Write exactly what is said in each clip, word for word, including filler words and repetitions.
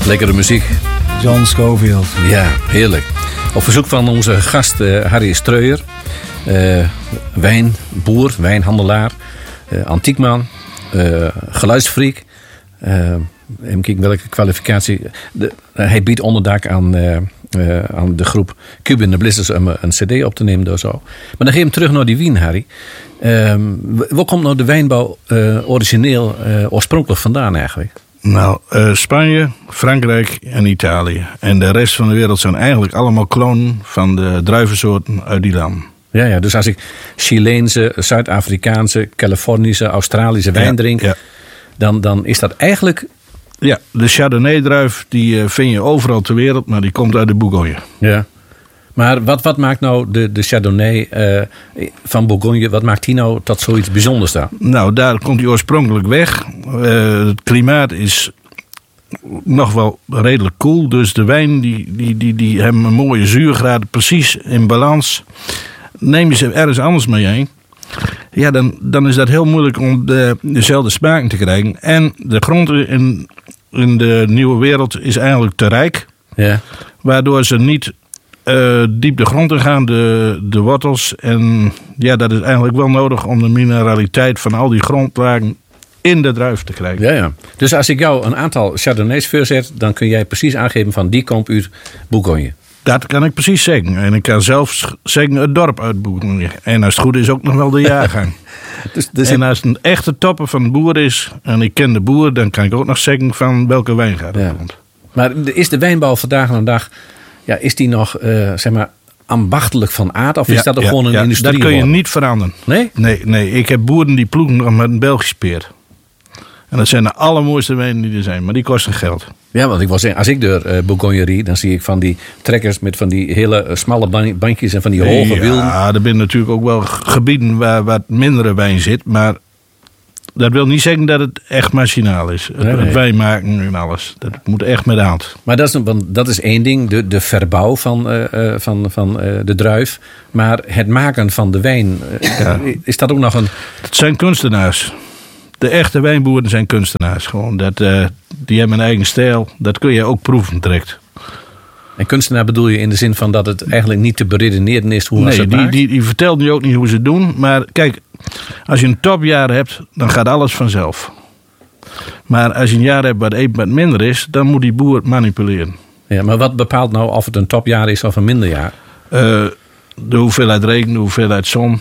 Lekkere muziek. John Scofield. Ja, heerlijk. Op verzoek van onze gast uh, Harry Streuer. Uh, wijnboer, wijnhandelaar, uh, antiekman, uh, geluidsfreak. Uh, even kijken welke kwalificatie. De, uh, hij biedt onderdak aan, uh, uh, aan de groep Cuban de Blisters om een cd op te nemen door zo. Maar dan ga je hem terug naar die wien, Harry. Uh, waar komt nou de wijnbouw uh, origineel, uh, oorspronkelijk vandaan eigenlijk? Nou, uh, Spanje, Frankrijk en Italië. En de rest van de wereld zijn eigenlijk allemaal klonen van de druivensoorten uit die landen. Ja, ja, dus als ik Chileense, Zuid-Afrikaanse, Californische, Australische wijn ja, drink... Ja. Dan, dan is dat eigenlijk... Ja, de Chardonnay-druif die uh, vind je overal ter wereld, maar die komt uit de Bourgogne. Ja. Maar wat, wat maakt nou de, de Chardonnay uh, van Bourgogne, wat maakt die nou tot zoiets bijzonders dan? Nou, daar komt hij oorspronkelijk weg. Uh, het klimaat is nog wel redelijk koel. Dus de wijn die, die, die, die hebben een mooie zuurgraad, precies in balans. Neem je ze ergens anders mee heen. Ja, dan, dan is dat heel moeilijk om de, dezelfde smaken te krijgen. En de grond in, in de nieuwe wereld is eigenlijk te rijk. Ja. Waardoor ze niet uh, diep de grond in gaan, de, de wortels. En ja, dat is eigenlijk wel nodig om de mineraliteit van al die grondlagen in de druif te krijgen. Ja, ja. Dus als ik jou een aantal Chardonnays voorzet, dan kun jij precies aangeven van die komt uit Bourgogne. Dat kan ik precies zeggen. En ik kan zelfs zeggen het dorp uit Bourgogne. En als het goed is ook nog wel de jaargang. dus, dus en als het een echte topper van de boer is, en ik ken de boer, dan kan ik ook nog zeggen van welke wijngaard het komt. Maar is de wijnbouw vandaag aan de dag, ja, is die nog, uh, zeg maar, ambachtelijk van aard? Of is ja, dat ja, gewoon een ja, industrie? Dat kun je worden? niet veranderen. Nee? Nee, nee. Ik heb boeren die ploegen nog met een Belgisch peer. En dat zijn de allermooiste wijnen die er zijn, maar die kosten geld. Ja, want ik wil zeggen, als ik door uh, Bourgogne rijd, dan zie ik van die trekkers met van die hele uh, smalle bandjes en van die hoge ja, wielen. Ja, er zijn natuurlijk ook wel gebieden waar wat mindere wijn zit, maar dat wil niet zeggen dat het echt machinaal is. Nee, het, nee. het wijnmaken en alles. Dat moet echt met de hand. Maar dat is, want dat is één ding, de, de verbouw van, uh, van, van uh, de druif. Maar het maken van de wijn, uh, ja. is dat ook nog een... Het zijn kunstenaars. De echte wijnboeren zijn kunstenaars. Gewoon dat, uh, die hebben een eigen stijl. Dat kun je ook proeven direct. En kunstenaar bedoel je in de zin van dat het eigenlijk niet te beredeneren is hoe nee, ze het die, maakt? die, die vertelt nu ook niet hoe ze het doen. Maar kijk, als je een topjaar hebt, dan gaat alles vanzelf. Maar als je een jaar hebt wat even wat minder is, dan moet die boer manipuleren. Ja, maar wat bepaalt nou of het een topjaar is of een minder jaar? Uh, de hoeveelheid regen, de hoeveelheid zon.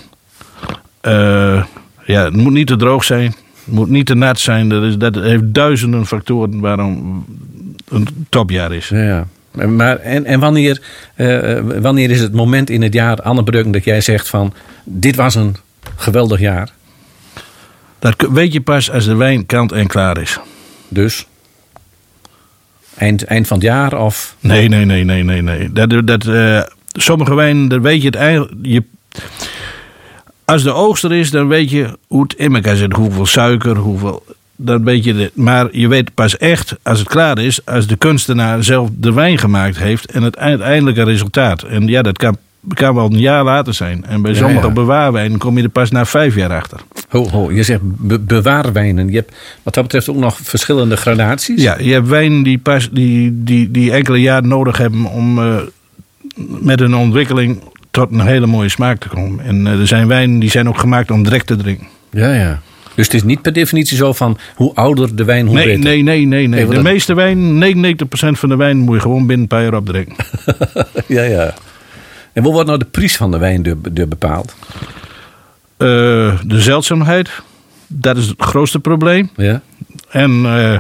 Uh, ja, het moet niet te droog zijn. Het moet niet te nat zijn. Dat, is, dat heeft duizenden factoren waarom een topjaar is. Ja, maar en, en wanneer, uh, wanneer is het moment in het jaar, Anne Breuken, dat jij zegt van dit was een geweldig jaar? Dat weet je pas als de wijn kant en klaar is. Dus? Eind, eind van het jaar of? Nee, nee, nee, nee, nee. nee. Dat, dat, uh, sommige wijnen, dat weet je het eigenlijk... Je, als de oogst er is, dan weet je hoe het in elkaar zit. Hoeveel suiker, hoeveel... Dan weet je dit. Maar je weet pas echt, als het klaar is, als de kunstenaar zelf de wijn gemaakt heeft en het uiteindelijke resultaat. En ja, dat kan, kan wel een jaar later zijn. En bij sommige ja, ja. bewaarwijnen kom je er pas na vijf jaar achter. Ho, ho, je zegt be- bewaarwijnen. Je hebt wat dat betreft ook nog verschillende gradaties? Ja, je hebt wijnen die, pas, die, die, die enkele jaren nodig hebben om uh, met een ontwikkeling tot een hele mooie smaak te komen. En uh, er zijn wijnen die zijn ook gemaakt om direct te drinken. Ja, ja. Dus het is niet per definitie zo van hoe ouder de wijn, hoe nee, beter? Nee, nee, nee. nee. De dat... meeste wijn, negenennegentig procent van de wijn moet je gewoon binnen een paar jaar opdrinken. ja, ja. En hoe wordt nou de prijs van de wijn door, door bepaald? Uh, de zeldzaamheid. Dat is het grootste probleem. Ja. En uh,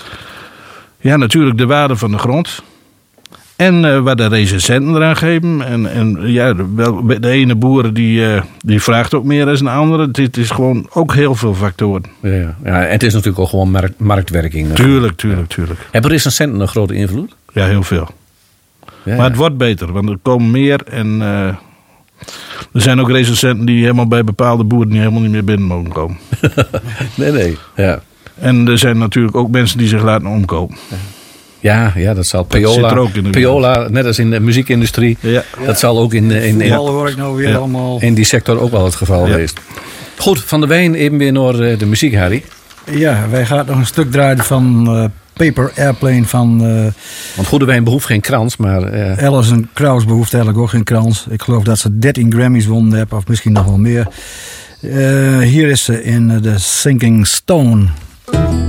ja, natuurlijk de waarde van de grond. En uh, wat de recensenten eraan geven. En, en ja, de, de ene boer die, uh, die vraagt ook meer dan een andere. Het is gewoon ook heel veel factoren. Ja, ja. ja en het is natuurlijk ook gewoon markt, marktwerking. Tuurlijk, tuurlijk, tuurlijk. Hebben recensenten een grote invloed? Ja, heel veel. Ja, maar ja. Het wordt beter, want er komen meer. En uh, er zijn ook recensenten die helemaal bij bepaalde boeren niet helemaal niet meer binnen mogen komen. nee, nee. Ja. En er zijn natuurlijk ook mensen die zich laten omkopen. Ja. Ja, ja, dat zal Paola, dat Paola, net als in de muziekindustrie, ja. dat zal ook in, in, in, in, nou weer ja. allemaal... in die sector ook wel het geval ja. geweest. Goed, van de wijn even weer naar de muziek, Harry. Ja, wij gaan nog een stuk draaien van uh, Paper Airplane van... Uh, Want goede wijn behoeft geen krans, maar... Uh... Alison Krauss behoeft eigenlijk ook geen krans. Ik geloof dat ze dertien Grammys wonnen hebben, of misschien nog wel meer. Uh, hier is ze in uh, The Sinking Stone.